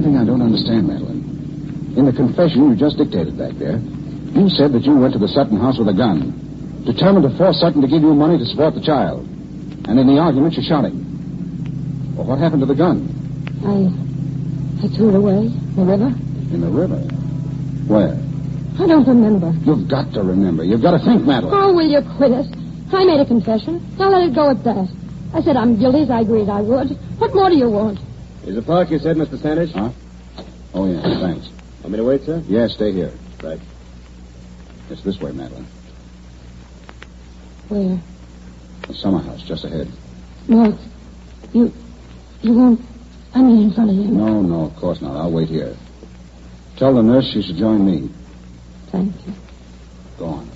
thing I don't understand, Madeline. In the confession you just dictated back there, you said that you went to the Sutton house with a gun, determined to force Sutton to give you money to support the child. And in the argument, you shot him. Well, what happened to the gun? I threw it away in the river. In the river? Where? I don't remember. You've got to remember. You've got to think, Madeline. Oh, will you quit it? I made a confession. Now let it go at that. I said I'm guilty as I agreed I would. What more do you want? Is the park you said, Mr. Standish? Huh? Oh, yeah, thanks. Want me to wait, sir? Yeah, stay here. Right. It's this way, Madeline. Where? The summer house, just ahead. Mark, you won't... I mean in front of him. No, of course not. I'll wait here. Tell the nurse she should join me. Thank you. Go on.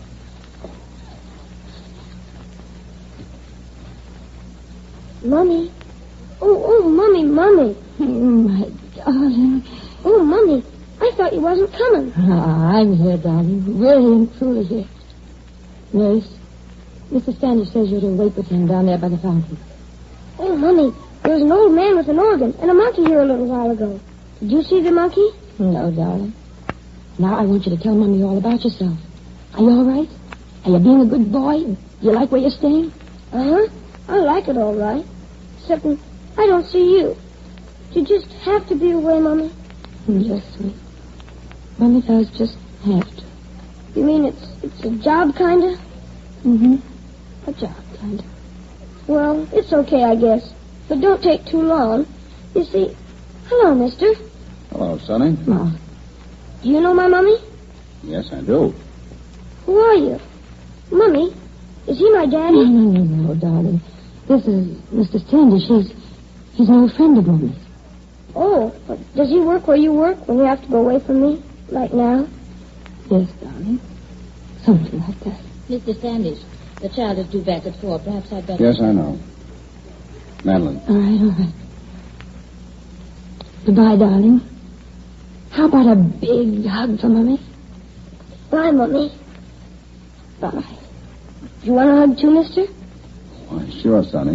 Mommy. Oh, Mommy. Oh, my darling. Oh, Mommy, I thought you wasn't coming. I'm here, darling. Really and truly here. Nurse, Mr. Standish says you're to wait with him down there by the fountain. Oh, Mommy, there was an old man with an organ and a monkey here a little while ago. Did you see the monkey? No, darling. Now I want you to tell Mommy all about yourself. Are you all right? Are you being a good boy? Do you like where you're staying? Uh-huh. I like it all right. Except I don't see you. You just have to be away, Mommy. Yes, sweet. Mommy does just have to. You mean it's a job, kind of? Mm-hmm. A job, kind of. Well, it's okay, I guess. But don't take too long. You see... Hello, mister. Hello, Sonny. Ma. Do you know my Mommy? Yes, I do. Who are you? Mommy, is he my daddy? No, darling. This is Mr. Standish. He's an old friend of Mommy's. Oh, but does he work where you work when you have to go away from me? Like now? Yes, darling. Something like that. Mr. Standish, the child is due back at 4. Perhaps I'd better... Yes, I know. Madeline. All right. Goodbye, darling. How about a big hug for Mommy? Bye, Mommy. Bye. You want a hug too, mister? Why, sure, Sonny.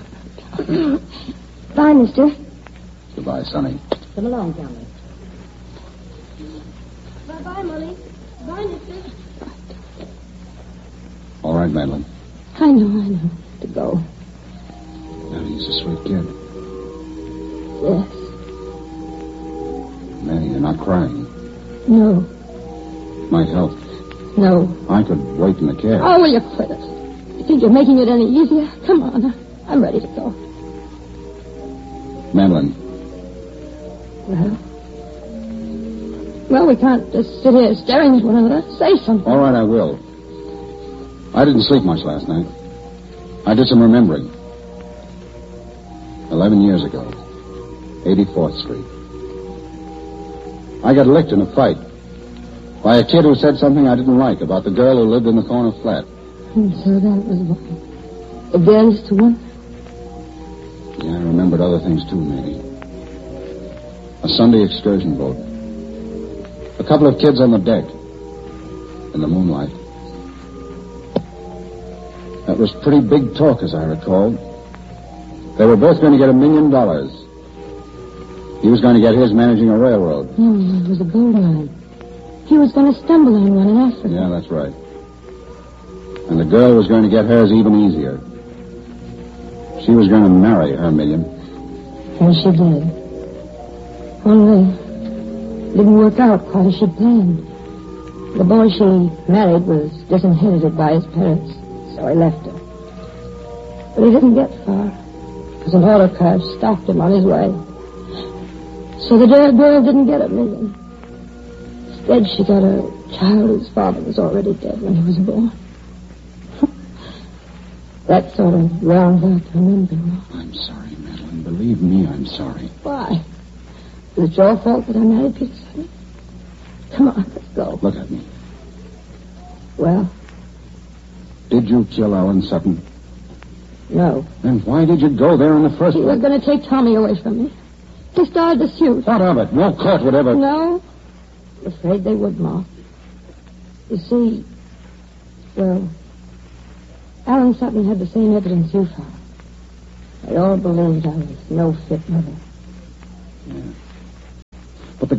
Bye, mister. Goodbye, Sonny. Come along, Tommy. Bye-bye, Mommy. Bye, mister. All right, Madeline. I know. To go. Maddie, he's a sweet kid. Yes. Maddie, you're not crying. No. Might help. No. I could wait in the cab. Oh, will you quit it? You think you're making it any easier? Come on. I'm ready to go. Madeline. Well, we can't just sit here staring at one another. Say something. All right, I will. I didn't sleep much last night. I did some remembering. 11 years ago. 84th Street. I got licked in a fight by a kid who said something I didn't like about the girl who lived in the corner flat. So that was why. Against one? Yeah, I remembered other things too, maybe. A Sunday excursion boat. A couple of kids on the deck. In the moonlight. That was pretty big talk, as I recall. They were both going to get $1 million. He was going to get his managing a railroad. No, it was a gold mine. He was going to stumble on one in Africa. Yeah, that's right. And the girl was going to get hers even easier. She was going to marry her $1 million. And she did. Only didn't work out quite as she planned. The boy she married was disinherited by his parents, so he left her. But he didn't get far, because an auto car stopped him on his way. So the dear girl didn't get $1 million. Instead, she got a child whose father was already dead when he was born. That sort of rounds out the remembering. I'm sorry, Madeline. Believe me, I'm sorry. Why? Is it your fault that I married Peter Sutton? Come on, let's go. Look at me. Well? Did you kill Alan Sutton? No. Then why did you go there in the first He place? was going to take Tommy away from me. He started the suit. What of it? No court would ever... No. I'm afraid they would, Ma. You see, well, Alan Sutton had the same evidence you found. They all believed I was no fit mother. Yeah.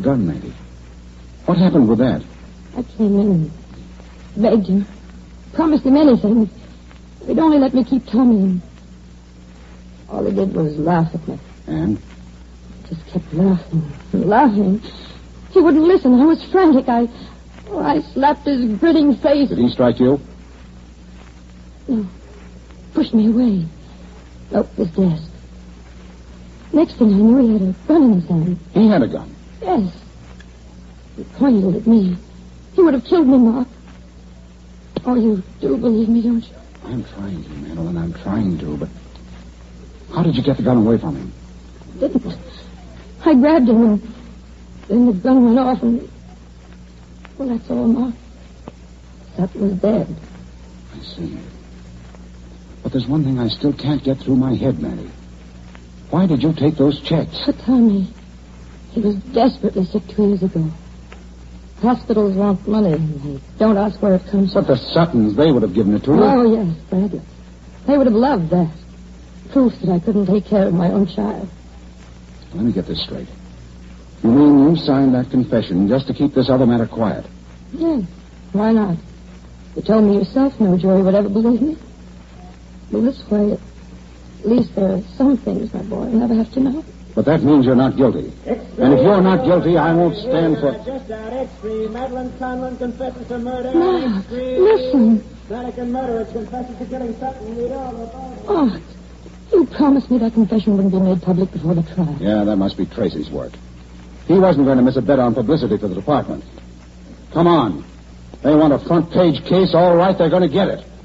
gun, Maggie. What happened with that? I came in and begged him, promised him anything. If he'd only let me keep Tommy in. All he did was laugh at me. And? Just kept laughing and laughing. He wouldn't listen. I was frantic. I slapped his grinning face. Did he strike you? No. Pushed me away. Up his desk. Next thing I knew, he had a gun in his hand. He had a gun? Yes. He pointed it at me. He would have killed me, Mark. Oh, you do believe me, don't you? I'm trying to, Madeline. I'm trying to, but... How did you get the gun away from him? Didn't. I grabbed him, and then the gun went off, and... Well, that's all, Mark. Sutton was dead. I see. But there's one thing I still can't get through my head, Maddie. Why did you take those checks? Oh, Tommy. He was desperately sick 2 years ago. Hospitals want money, and they don't ask where it comes from. But the Suttons, they would have given it to you. Oh, yes, Bradley. They would have loved that. Proof that I couldn't take care of my own child. Let me get this straight. You mean you signed that confession just to keep this other matter quiet? Yes. Why not? You told me yourself no jury would ever believe me. Well, this way, at least there are some things, my boy, I'll never have to know. But that means you're not guilty. And if you're not guilty, I won't stand for... Just out, X3. Madeline Conlon confesses to murder. Mark, listen. Vatican murderer confesses to killing Sutton. Read all about it. Oh, you promised me that confession wouldn't be made public before the trial. Yeah, that must be Tracy's work. He wasn't going to miss a bet on publicity for the department. Come on. They want a front-page case. All right, they're going to get it.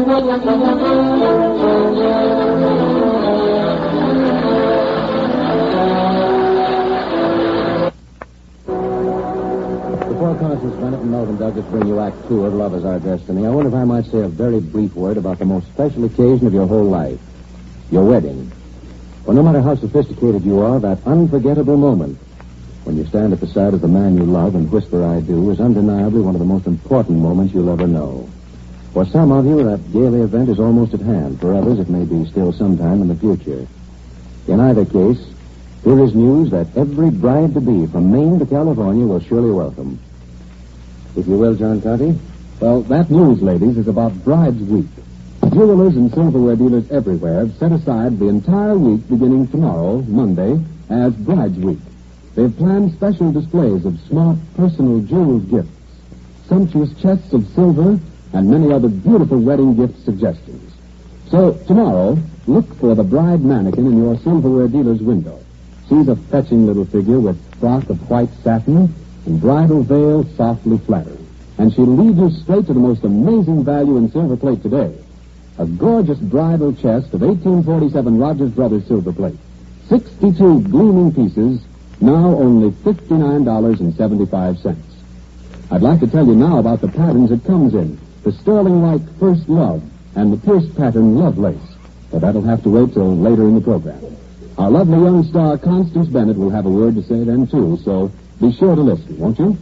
Before Constance Bennett and Melvin Douglas bring you Act 2 of Love Is Our Destiny, I wonder if I might say a very brief word about the most special occasion of your whole life, your wedding. For no matter how sophisticated you are, that unforgettable moment when you stand at the side of the man you love and whisper I do is undeniably one of the most important moments you'll ever know. For some of you, that daily event is almost at hand. For others, it may be still sometime in the future. In either case, here is news that every bride-to-be from Maine to California will surely welcome. If you will, John Conti. Well, that news, ladies, is about Bride's Week. Jewelers and silverware dealers everywhere have set aside the entire week beginning tomorrow, Monday, as Bride's Week. They've planned special displays of smart, personal jeweled gifts, sumptuous chests of silver, and many other beautiful wedding gift suggestions. So, tomorrow, look for the bride mannequin in your silverware dealer's window. She's a fetching little figure with frock of white satin and bridal veil softly flattering. And she'll lead you straight to the most amazing value in silver plate today. A gorgeous bridal chest of 1847 Rogers Brothers silver plate. 62 gleaming pieces, now only $59.75. I'd like to tell you now about the patterns it comes in. The sterling-like First Love and the pierced pattern Love Lace. But that'll have to wait till later in the program. Our lovely young star, Constance Bennett, will have a word to say then, too, so be sure to listen, won't you?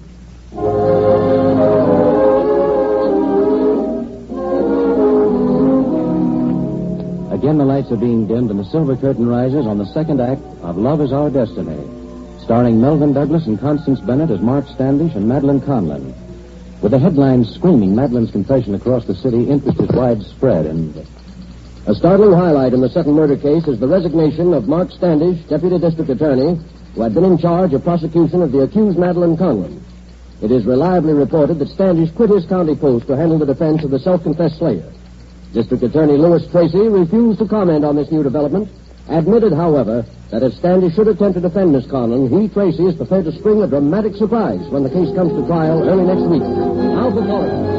Again, the lights are being dimmed and the silver curtain rises on the second act of Love Is Our Destiny, starring Melvin Douglas and Constance Bennett as Mark Standish and Madeline Conlon. With the headlines screaming Madeline's confession across the city, interest is widespread, and a startling highlight in the Sutton murder case is the resignation of Mark Standish, Deputy District Attorney, who had been in charge of prosecution of the accused Madeline Conlon. It is reliably reported that Standish quit his county post to handle the defense of the self-confessed slayer. District Attorney Lewis Tracy refused to comment on this new development, admitted, however, that if Standish should attempt to defend Miss Conlon, he, Tracy, is prepared to spring a dramatic surprise when the case comes to trial early next week. Now for Florida.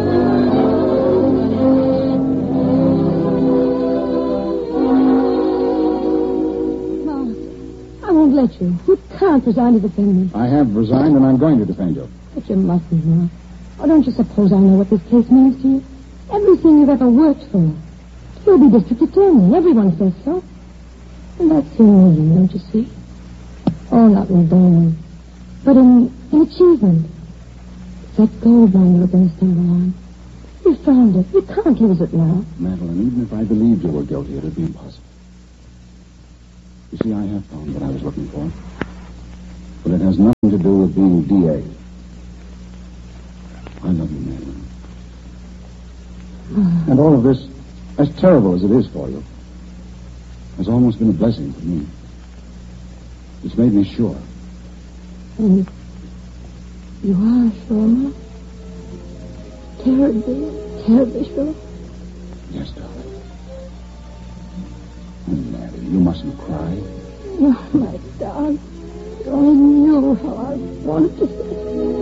I won't let you. You can't resign to defend me. I have resigned, and I'm going to defend you. But you mustn't, Mark. Oh, don't you suppose I know what this case means to you? Everything you've ever worked for. You'll be district attorney. Everyone says so. And that's in me, don't you see? Oh, not in diamond, but in achievement. It's that gold mine you were going to stumble on. You found it. You can't lose it now. Madeline, even if I believed you were guilty, it would be impossible. You see, I have found what I was looking for. But it has nothing to do with being DA. I love you, Madeline. And all of this, as terrible as it is for you, has almost been a blessing for me. It's made me sure. And you are sure, Ma? Terribly sure? Yes, darling. Oh, Maddie, you mustn't cry. Oh, my darling. You only knew how I wanted to say.